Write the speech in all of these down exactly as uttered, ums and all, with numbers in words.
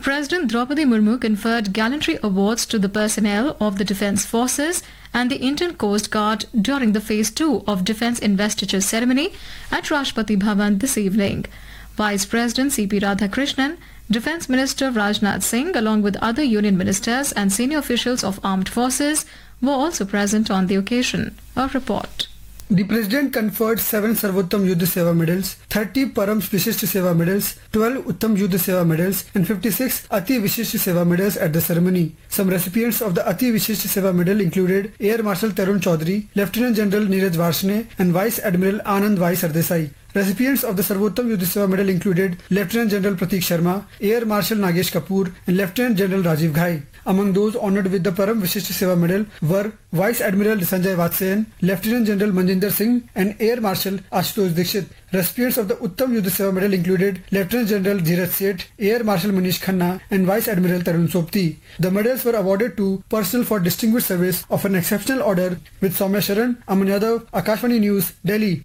President Draupadi Murmu conferred gallantry awards to the personnel of the Defence Forces and the Indian Coast Guard during the Phase two of Defence Investiture ceremony at Rashtrapati Bhavan this evening. Vice President C P Radhakrishnan, Defence Minister Rajnath Singh, along with other union ministers and senior officials of armed forces, were also present on the occasion. A report. The President conferred seven Sarvottam Yuddha Seva medals, thirty Param Vishisht Seva medals, twelve Uttam Yuddha Seva medals and fifty-six Ati Vishisht Seva medals at the ceremony. Some recipients of the Ati Vishisht Seva medal included Air Marshal Tarun Chaudhary, Lieutenant General Neeraj Varshney and Vice Admiral Anand Vai Sardesai. Recipients of the Sarvottam Yuddha Seva medal included Lieutenant General Prateek Sharma, Air Marshal Nagesh Kapoor and Lieutenant General Rajiv Ghai. Among those honoured with the Param Vishisht Seva medal were Vice Admiral Sanjay Vatsayan, Lieutenant General Manjinder Singh and Air Marshal Ashutosh Dikshit. Recipients of the Uttam Yuddha Seva medal included Lieutenant General Dheeraj Seth, Air Marshal Manish Khanna and Vice Admiral Tarun Sopti. The medals were awarded to personnel for distinguished service of an exceptional order with Soumya Sharan, Aman Yadav, Akashvani News, Delhi.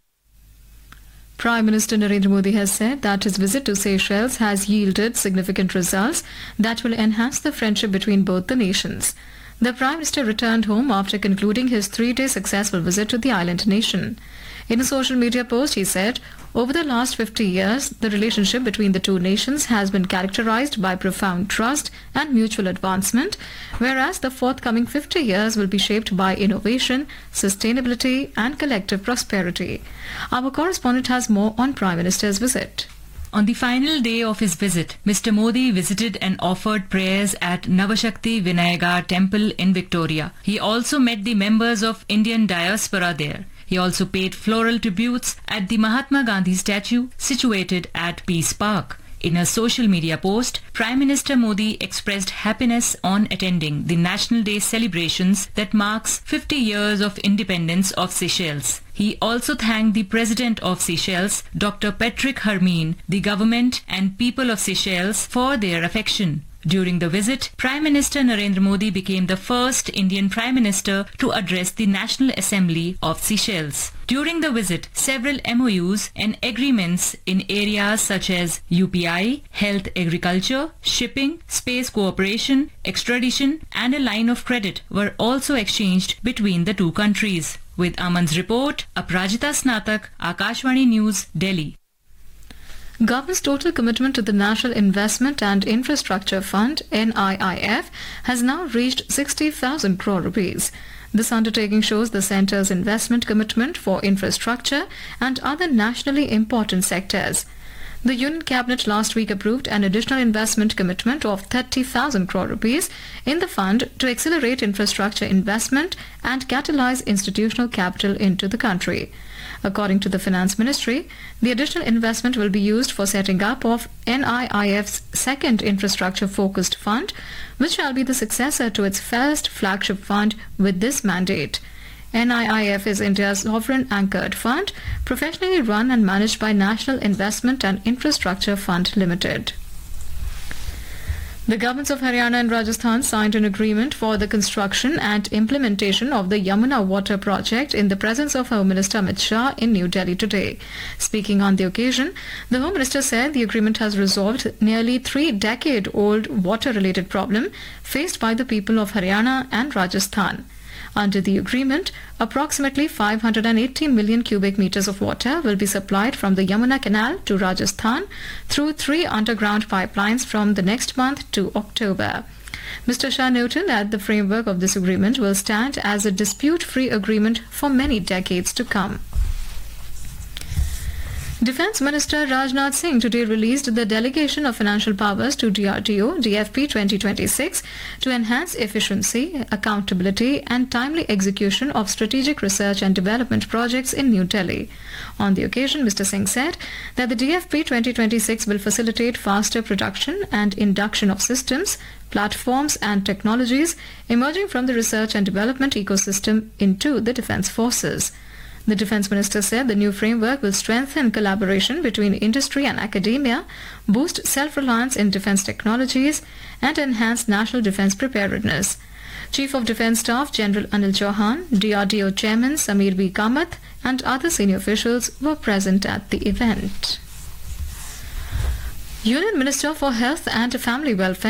Prime Minister Narendra Modi has said that his visit to Seychelles has yielded significant results that will enhance the friendship between both the nations. The Prime Minister returned home after concluding his three-day successful visit to the island nation. In a social media post, he said, "Over the last fifty years, the relationship between the two nations has been characterized by profound trust and mutual advancement, whereas the forthcoming fifty years will be shaped by innovation, sustainability and collective prosperity." Our correspondent has more on Prime Minister's visit. On the final day of his visit, Mister Modi visited and offered prayers at Navashakti Vinayagar Temple in Victoria. He also met the members of Indian diaspora there. He also paid floral tributes at the Mahatma Gandhi statue situated at Peace Park. In a social media post, Prime Minister Modi expressed happiness on attending the National Day celebrations that marks fifty years of independence of Seychelles. He also thanked the President of Seychelles, Doctor Patrick Hermine, the government and people of Seychelles for their affection. During the visit, Prime Minister Narendra Modi became the first Indian Prime Minister to address the National Assembly of Seychelles. During the visit, several M O Us and agreements in areas such as U P I, health, agriculture, shipping, space cooperation, extradition and a line of credit were also exchanged between the two countries. With Aman's report, Aprajita Snatak, Akashvani News, Delhi. Government's total commitment to the National Investment and Infrastructure Fund (N I I F) has now reached sixty thousand crore rupees. This undertaking shows the centre's investment commitment for infrastructure and other nationally important sectors. The Union Cabinet last week approved an additional investment commitment of thirty thousand crore rupees in the fund to accelerate infrastructure investment and catalyze institutional capital into the country. According to the Finance Ministry, the additional investment will be used for setting up of N I I F's second infrastructure-focused fund, which shall be the successor to its first flagship fund with this mandate. N I I F is India's sovereign-anchored fund, professionally run and managed by National Investment and Infrastructure Fund Limited. The governments of Haryana and Rajasthan signed an agreement for the construction and implementation of the Yamuna Water Project in the presence of Home Minister Amit Shah in New Delhi today. Speaking on the occasion, the Home Minister said the agreement has resolved nearly three-decade-old water-related problem faced by the people of Haryana and Rajasthan. Under the agreement, approximately five hundred eighty million cubic meters of water will be supplied from the Yamuna Canal to Rajasthan through three underground pipelines from the next month to October. Mister Shah noted that the framework of this agreement will stand as a dispute-free agreement for many decades to come. Defence Minister Rajnath Singh today released the Delegation of Financial Powers to D R D O D F P twenty twenty-six to enhance efficiency, accountability and timely execution of strategic research and development projects in New Delhi. On the occasion, Mister Singh said that the D F P twenty twenty-six will facilitate faster production and induction of systems, platforms and technologies emerging from the research and development ecosystem into the defence forces. The Defence Minister said the new framework will strengthen collaboration between industry and academia, boost self-reliance in defence technologies, and enhance national defence preparedness. Chief of Defence Staff General Anil Chauhan, D R D O Chairman Samir B. Kamath, and other senior officials were present at the event. Union Minister for Health and Family Welfare